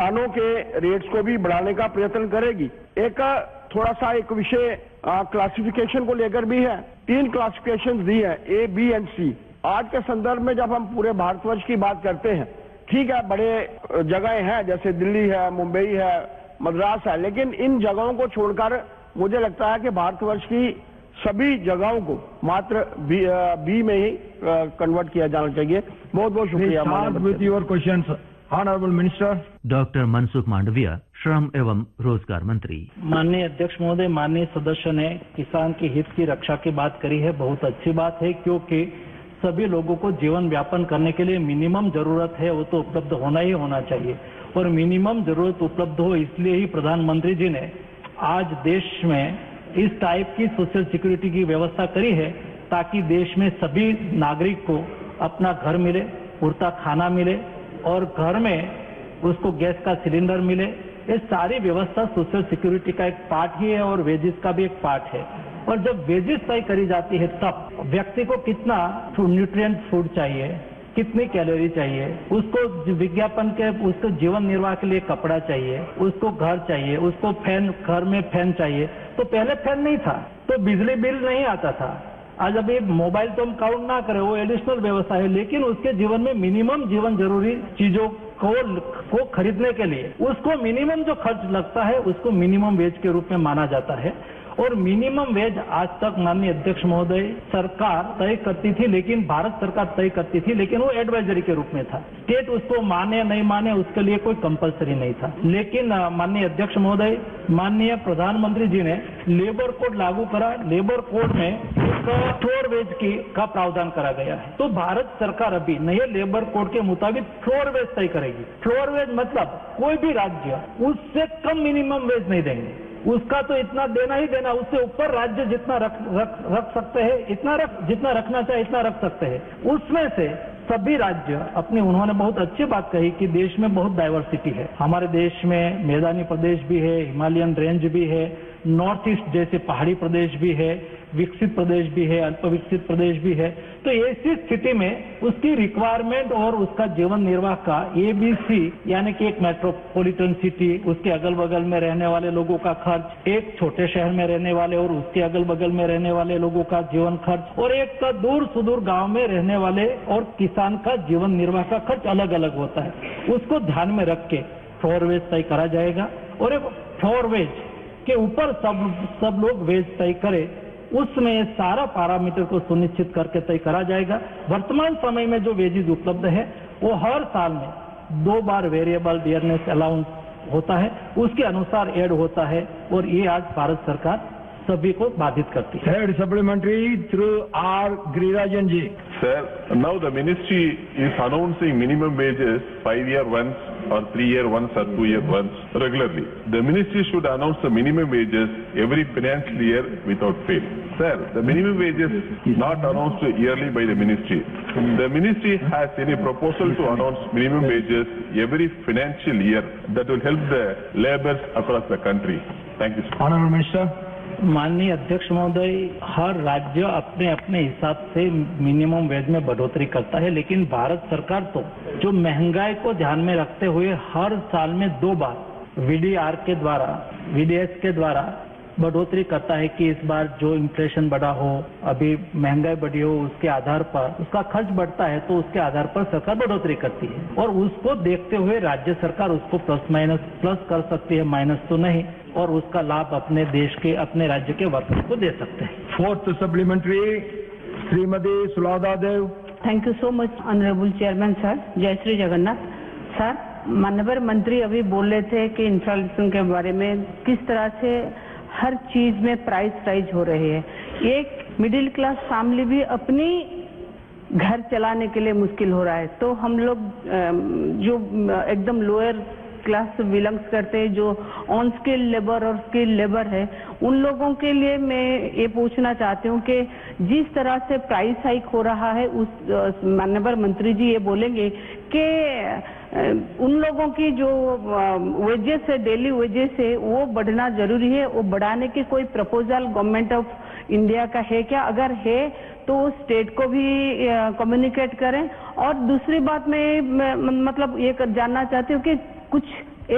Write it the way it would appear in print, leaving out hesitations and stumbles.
खानों के रेट्स को भी बढ़ाने का प्रयत्न करेगी। एक थोड़ा सा एक विषय क्लासिफिकेशन को लेकर भी है। 3 क्लासिफिकेशन दी है, A, B एंड C। आज के संदर्भ में जब हम पूरे भारतवर्ष की बात करते हैं, ठीक है बड़े जगहें हैं जैसे दिल्ली है, मुंबई है, मद्रास है, लेकिन इन जगहों को छोड़कर मुझे लगता है कि भारतवर्ष की सभी जगहों को मात्र बी में ही कन्वर्ट किया जाना चाहिए। बहुत बहुत शुक्रिया। With your questions honourable minister. Doctor Mansukh Mandaviya, श्रम एवं रोजगार मंत्री। माननीय अध्यक्ष महोदय, माननीय सदस्य ने किसान के हित की रक्षा की बात करी है। बहुत अच्छी बात है, क्योंकि सभी लोगों को जीवन व्यापन करने के लिए मिनिमम जरूरत है वो तो उपलब्ध होना ही होना चाहिए। और मिनिमम जरूरत उपलब्ध हो इसलिए ही प्रधानमंत्री जी ने आज देश में इस टाइप की सोशल सिक्योरिटी की व्यवस्था करी है, ताकि देश में सभी नागरिक को अपना घर मिले, पूरता खाना मिले और घर में उसको गैस का सिलेंडर मिले। ये सारी व्यवस्था सोशल सिक्योरिटी का एक पार्ट ही है और वेजेस का भी एक पार्ट है। और जब वेजेस तय करी जाती है तब व्यक्ति को कितना न्यूट्रिएंट फूड चाहिए, कितनी कैलोरी चाहिए, उसको विज्ञापन के उसको जीवन निर्वाह के लिए कपड़ा चाहिए, उसको घर चाहिए, उसको फैन, घर में फैन चाहिए। तो पहले फैन नहीं था तो बिजली बिल नहीं आता था। आज अभी मोबाइल तो हम काउंट ना करें, वो एडिशनल व्यवस्था है, लेकिन उसके जीवन में मिनिमम जीवन जरूरी चीजों को खरीदने के लिए उसको मिनिमम जो खर्च लगता है उसको मिनिमम वेज के रूप में माना जाता है। और मिनिमम वेज आज तक माननीय अध्यक्ष महोदय सरकार तय करती थी, लेकिन भारत सरकार तय करती थी, लेकिन वो एडवाइजरी के रूप में था। स्टेट उसको माने नहीं माने उसके लिए कोई कंपलसरी नहीं था। लेकिन माननीय अध्यक्ष महोदय, माननीय प्रधानमंत्री जी ने लेबर कोड लागू करा। लेबर कोड में एक फ्लोर वेज का प्रावधान करा गया है। तो भारत सरकार अभी नए लेबर कोड के मुताबिक फ्लोर वेज तय करेगी। फ्लोर वेज मतलब कोई भी राज्य उससे कम मिनिमम वेज नहीं देंगे, उसका तो इतना देना ही देना, उससे ऊपर राज्य जितना रख सकते हैं, जितना रखना चाहे इतना रख सकते हैं। उसमें से सभी राज्य अपने, उन्होंने बहुत अच्छी बात कही कि देश में बहुत डाइवर्सिटी है। हमारे देश में मैदानी प्रदेश भी है, हिमालयन रेंज भी है, नॉर्थ ईस्ट जैसे पहाड़ी प्रदेश भी है, विकसित प्रदेश भी है, अल्प विकसित प्रदेश भी है। तो ऐसी स्थिति में उसकी रिक्वायरमेंट और उसका जीवन निर्वाह का ABC यानी कि एक मेट्रोपॉलिटन सिटी, उसके अगल बगल में रहने वाले लोगों का खर्च, एक छोटे शहर में रहने वाले और उसके अगल बगल में रहने वाले लोगों का जीवन खर्च, और एक का दूर सुदूर गांव में रहने वाले और किसान का जीवन निर्वाह का खर्च अलग अलग होता है। उसको ध्यान में रख के फ्लोर वेज तय करा जाएगा और एक फ्लोर वेज के ऊपर सब लोग वेज तय करे, उसमें सारा पैरामीटर को सुनिश्चित करके तय करा जाएगा। वर्तमान समय में जो वेजेस उपलब्ध है वो हर साल में 2 बार वेरिएबल डियरनेस अलाउंस होता है, उसके अनुसार ऐड होता है और ये आज भारत सरकार सभी को बाधित करती है। Third supplementary through are Girirajan ji. Sir, now the ministry is announcing minimum wages 5-year once or 3-year once or 2-year once regularly. The ministry should announce the minimum wages every financial year without fail. Sir, the minimum wages is not announced yearly by the ministry. The ministry has any proposal to announce minimum wages every financial year that will help the laborers across the country. Thank you, sir. Honorable Minister. माननीय अध्यक्ष महोदय, हर राज्य अपने अपने हिसाब से minimum wage में बढ़ोतरी करता है, लेकिन भारत सरकार तो जो महंगाई को ध्यान में रखते हुए हर साल में 2 बार VDS के द्वारा बढ़ोतरी करता है कि इस बार जो इन्फ्लेशन बढ़ा हो, अभी महंगाई बढ़ी हो, उसके आधार पर उसका खर्च बढ़ता है तो उसके आधार पर सरकार बढ़ोतरी करती है और उसको देखते हुए राज्य सरकार उसको प्लस कर सकती है, माइनस तो नहीं, और उसका लाभ अपने देश के, अपने राज्य के वर्कर्स को दे सकते हैं। Fourth supplementary Shrimati सुलादा Dev. Thank you so much honourable chairman sir. जय श्री जगन्नाथ सर। माननीय मंत्री अभी बोल रहे थे कि इन्फ्लेशन के बारे में किस तरह से हर चीज में प्राइस राइज हो रही है। एक मिडिल क्लास फैमिली भी अपनी घर चलाने के लिए मुश्किल हो रहा है, तो हम लोग जो एकदम लोअर क्लास से बिलोंग्स करते हैं, जो ऑन स्किल लेबर और स्किल लेबर है, उन लोगों के लिए मैं ये पूछना चाहती हूँ कि जिस तरह से प्राइस हाइक हो रहा है, उस माननीय मंत्री जी ये बोलेंगे कि उन लोगों की जो वेजेस है, डेली वेजेस है, वो बढ़ना जरूरी है। वो बढ़ाने की कोई प्रपोजल गवर्नमेंट ऑफ इंडिया का है क्या? अगर है तो स्टेट को भी कम्युनिकेट करें। और दूसरी बात मैं मतलब ये जानना चाहती हूँ कि कुछ